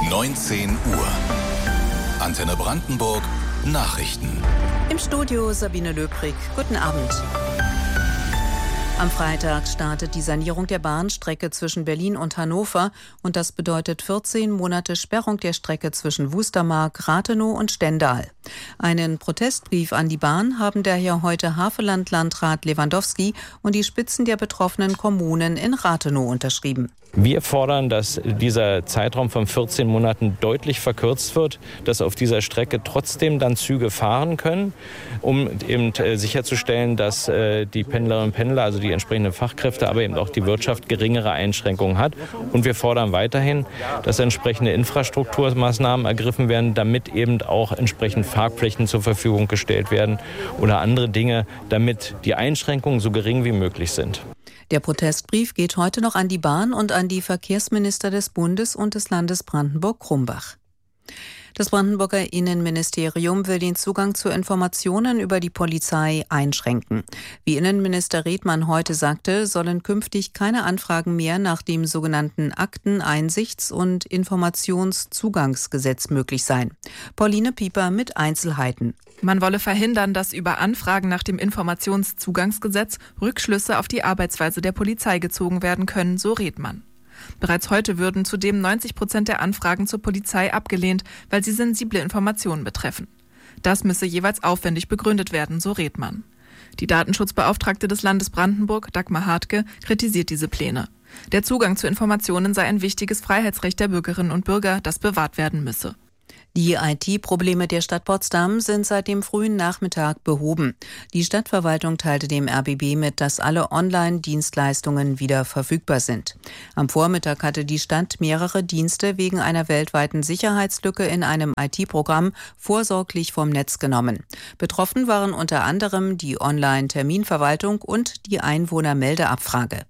19 Uhr. Antenne Brandenburg Nachrichten. Im Studio Sabine Löbrig. Guten Abend. Am Freitag startet die Sanierung der Bahnstrecke zwischen Berlin und Hannover und das bedeutet 14 Monate Sperrung der Strecke zwischen Wustermark, Rathenow und Stendal. Einen Protestbrief an die Bahn haben daher heute Havelland-Landrat Lewandowski und die Spitzen der betroffenen Kommunen in Rathenow unterschrieben. Wir fordern, dass dieser Zeitraum von 14 Monaten deutlich verkürzt wird, dass auf dieser Strecke trotzdem dann Züge fahren können, um eben sicherzustellen, dass die Pendlerinnen und Pendler, also die entsprechenden Fachkräfte, aber eben auch die Wirtschaft geringere Einschränkungen hat. Und wir fordern weiterhin, dass entsprechende Infrastrukturmaßnahmen ergriffen werden, damit eben auch entsprechend Parkflächen zur Verfügung gestellt werden oder andere Dinge, damit die Einschränkungen so gering wie möglich sind. Der Protestbrief geht heute noch an die Bahn und an die Verkehrsminister des Bundes und des Landes Brandenburg-Krumbach. Das Brandenburger Innenministerium will den Zugang zu Informationen über die Polizei einschränken. Wie Innenminister Redmann heute sagte, sollen künftig keine Anfragen mehr nach dem sogenannten Akteneinsichts- und Informationszugangsgesetz möglich sein. Pauline Pieper mit Einzelheiten. Man wolle verhindern, dass über Anfragen nach dem Informationszugangsgesetz Rückschlüsse auf die Arbeitsweise der Polizei gezogen werden können, so Redmann. Bereits heute würden zudem 90% der Anfragen zur Polizei abgelehnt, weil sie sensible Informationen betreffen. Das müsse jeweils aufwendig begründet werden, so Redmann. Die Datenschutzbeauftragte des Landes Brandenburg, Dagmar Hartke, kritisiert diese Pläne. Der Zugang zu Informationen sei ein wichtiges Freiheitsrecht der Bürgerinnen und Bürger, das bewahrt werden müsse. Die IT-Probleme der Stadt Potsdam sind seit dem frühen Nachmittag behoben. Die Stadtverwaltung teilte dem RBB mit, dass alle Online-Dienstleistungen wieder verfügbar sind. Am Vormittag hatte die Stadt mehrere Dienste wegen einer weltweiten Sicherheitslücke in einem IT-Programm vorsorglich vom Netz genommen. Betroffen waren unter anderem die Online-Terminverwaltung und die Einwohnermeldeabfrage.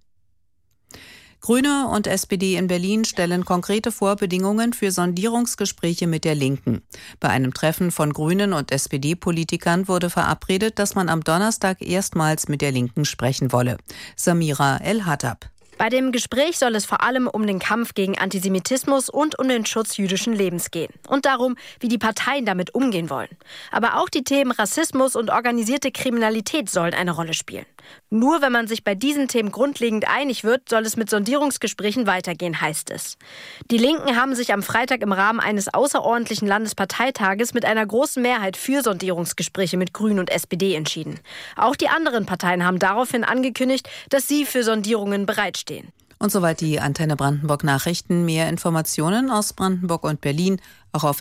Grüne und SPD in Berlin stellen konkrete Vorbedingungen für Sondierungsgespräche mit der Linken. Bei einem Treffen von Grünen und SPD-Politikern wurde verabredet, dass man am Donnerstag erstmals mit der Linken sprechen wolle. Samira El-Hattab. Bei dem Gespräch soll es vor allem um den Kampf gegen Antisemitismus und um den Schutz jüdischen Lebens gehen. Und darum, wie die Parteien damit umgehen wollen. Aber auch die Themen Rassismus und organisierte Kriminalität sollen eine Rolle spielen. Nur wenn man sich bei diesen Themen grundlegend einig wird, soll es mit Sondierungsgesprächen weitergehen, heißt es. Die Linken haben sich am Freitag im Rahmen eines außerordentlichen Landesparteitages mit einer großen Mehrheit für Sondierungsgespräche mit Grünen und SPD entschieden. Auch die anderen Parteien haben daraufhin angekündigt, dass sie für Sondierungen bereitstehen. Und soweit die Antenne Brandenburg Nachrichten. Mehr Informationen aus Brandenburg und Berlin auch auf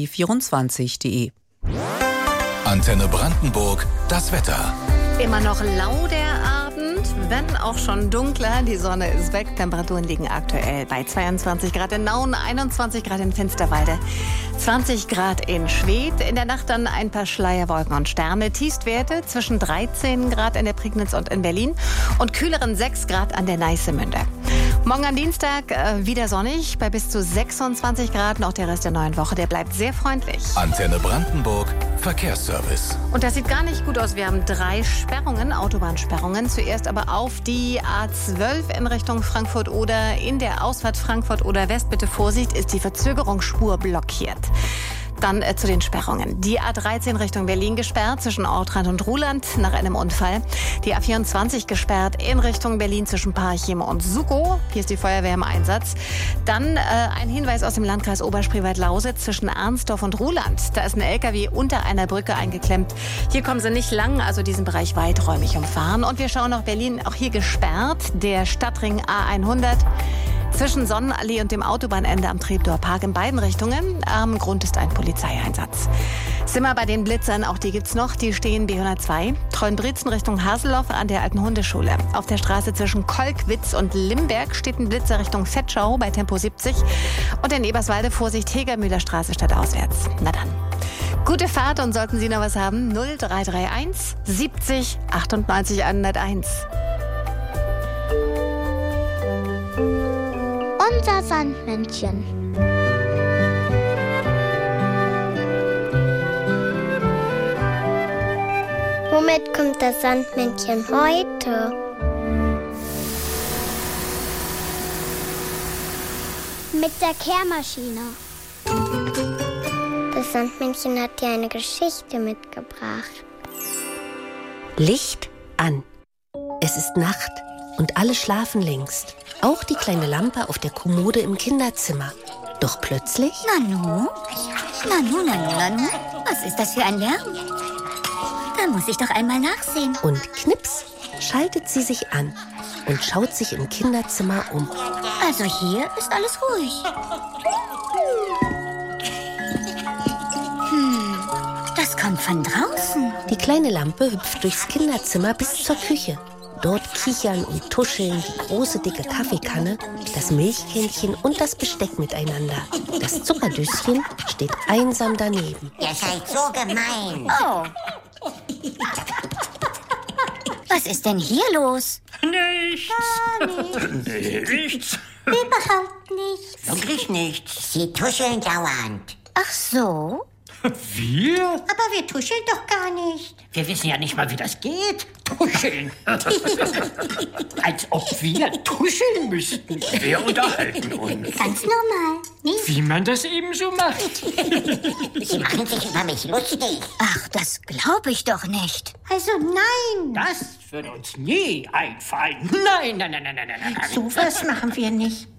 rbb24.de. Antenne Brandenburg, das Wetter. Immer noch lau der Abend, wenn auch schon dunkler. Die Sonne ist weg. Temperaturen liegen aktuell bei 22 Grad in Nauen, 21 Grad in Finsterwalde, 20 Grad in Schwedt. In der Nacht dann ein paar Schleierwolken und Sterne. Tiefstwerte zwischen 13 Grad in der Prignitz und in Berlin und kühleren 6 Grad an der Neiße-Münde. Morgen am Dienstag wieder sonnig bei bis zu 26 Grad. Auch der Rest der neuen Woche, der bleibt sehr freundlich. Antenne Brandenburg Verkehrsservice. Und das sieht gar nicht gut aus. Wir haben 3 Sperrungen, Autobahnsperrungen. Zuerst aber auf die A12 in Richtung Frankfurt oder in der Ausfahrt Frankfurt oder West. Bitte Vorsicht, ist die Verzögerungsspur blockiert. Dann zu den Sperrungen. Die A13 Richtung Berlin gesperrt zwischen Ortrand und Ruhland nach einem Unfall. Die A24 gesperrt in Richtung Berlin zwischen Parchim und Sukow. Hier ist die Feuerwehr im Einsatz. Dann ein Hinweis aus dem Landkreis Oberspreewald-Lausitz zwischen Arnsdorf und Ruhland. Da ist ein LKW unter einer Brücke eingeklemmt. Hier kommen sie nicht lang, also diesen Bereich weiträumig umfahren. Und wir schauen nach Berlin, auch hier gesperrt. Der Stadtring A100. Zwischen Sonnenallee und dem Autobahnende am Treptower Park in beiden Richtungen. Am Grund ist ein Polizeieinsatz. Sind wir bei den Blitzern, auch die gibt's noch. Die stehen B102, Treuenbrietzen Richtung Haseloff an der alten Hundeschule. Auf der Straße zwischen Kolkwitz und Limberg steht ein Blitzer Richtung Vetschau bei Tempo 70. Und in Eberswalde Vorsicht Hegermühlerstraße stadtauswärts. Na dann. Gute Fahrt und sollten Sie noch was haben, 0331 70 98 101. Unser Sandmännchen. Womit kommt das Sandmännchen heute? Mit der Kehrmaschine. Das Sandmännchen hat dir eine Geschichte mitgebracht. Licht an. Es ist Nacht und alle schlafen längst. Auch die kleine Lampe auf der Kommode im Kinderzimmer. Doch plötzlich... Nanu? Was ist das für ein Lärm? Da muss ich doch einmal nachsehen. Und knips schaltet sie sich an und schaut sich im Kinderzimmer um. Also hier ist alles ruhig. Das kommt von draußen. Die kleine Lampe hüpft durchs Kinderzimmer bis zur Küche. Dort kichern und tuscheln die große, dicke Kaffeekanne, das Milchkännchen und das Besteck miteinander. Das Zuckerdöschen steht einsam daneben. Ihr seid so gemein. Oh. Was ist denn hier los? Nichts. Überhaupt nichts. Wirklich nichts. Sie tuscheln dauernd. Ach so? Wir? Aber wir tuscheln doch gar nicht. Wir wissen ja nicht mal, wie das geht. Tuscheln. Als ob wir tuscheln müssten. Wir unterhalten uns. Ganz normal. Nicht? Wie man das eben so macht. Sie machen sich über mich lustig. Ach, das glaube ich doch nicht. Also nein. Das würde uns nie einfallen. Nein. So was machen wir nicht.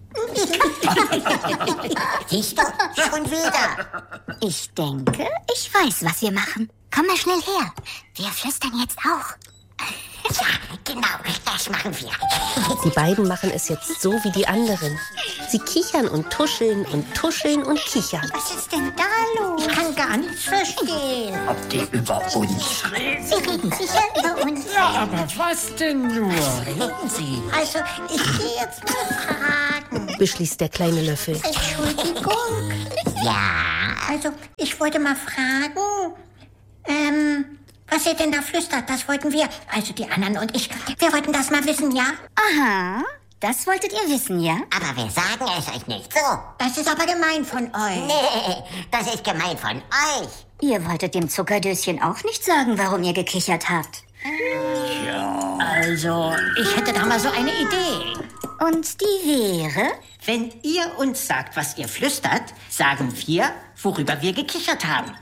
Siehst du, schon wieder. Ich denke, ich weiß, was wir machen. Komm mal schnell her. Wir flüstern jetzt auch. Ja, genau, das machen wir. Die beiden machen es jetzt so wie die anderen. Sie kichern und tuscheln und tuscheln und kichern. Was ist denn da los? Ich kann gar nichts verstehen. Ob die über uns reden? Sie reden sicher über uns. Ja, aber was denn nur? Reden Sie. Also, ich gehe jetzt mal fragen. Beschließt der kleine Löffel. Entschuldigung. Ja, also, ich wollte mal fragen, was ihr denn da flüstert, das wollten wir, also die anderen und ich, wir wollten das mal wissen, ja? Aha, das wolltet ihr wissen, ja? Aber wir sagen es euch nicht so. Das ist aber gemein von euch. Nee, das ist gemein von euch. Ihr wolltet dem Zuckerdöschen auch nicht sagen, warum ihr gekichert habt. Ja. Also, ich hätte da mal so eine Idee. Und die wäre? Wenn ihr uns sagt, was ihr flüstert, sagen wir, worüber wir gekichert haben.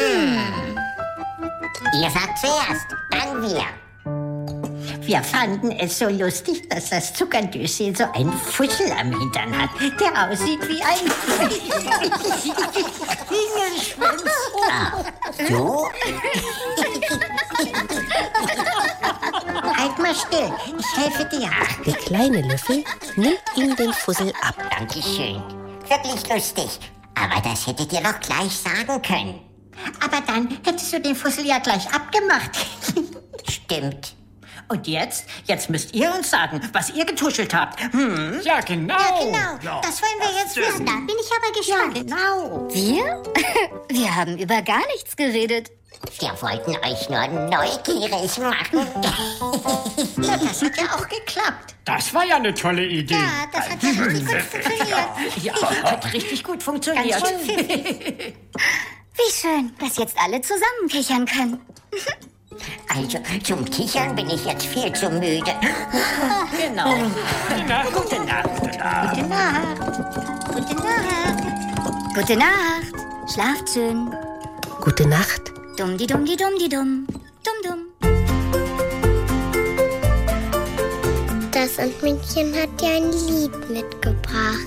Ihr sagt zuerst, dann wir. Wir fanden es so lustig, dass das Zuckerdöschen so einen Fussel am Hintern hat, der aussieht wie ein Fingerschwanz. So? Halt mal still, ich helfe dir. Der kleine Löffel nimmt ihm den Fussel ab. Dankeschön. Wirklich lustig. Aber das hättet ihr doch gleich sagen können. Aber dann hättest du den Fussel ja gleich abgemacht. Stimmt. Und jetzt müsst ihr uns sagen, was ihr getuschelt habt. Ja, genau. Ja, genau. Ja. Das wollen wir jetzt wissen. Da bin ich aber gespannt. Ja, genau. Wir? Wir haben über gar nichts geredet. Wir wollten euch nur neugierig machen. Ja, das hat ja auch geklappt. Das war ja eine tolle Idee. Ja, das hat ja richtig gut funktioniert. Ja, hat richtig gut funktioniert. Ganz schön. Wie schön, dass jetzt alle zusammen kichern können. Also, zum Kichern bin ich jetzt viel zu müde. Genau. Gute Nacht. Gute Nacht. Gute Nacht. Gute Nacht. Schlaft schön. Gute Nacht. Dumm-di-dumm-di-dumm-di-dumm. Dumm-dumm. Das Sandmännchen hat dir ein Lied mitgebracht.